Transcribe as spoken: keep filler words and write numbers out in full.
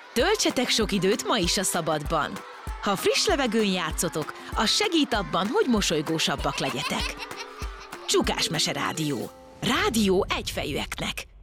Töltsetek sok időt ma is a szabadban. Ha friss levegőn játszotok, az segít abban, hogy mosolygósabbak legyetek. Csukás Mese Rádió. Rádió egyfejűeknek.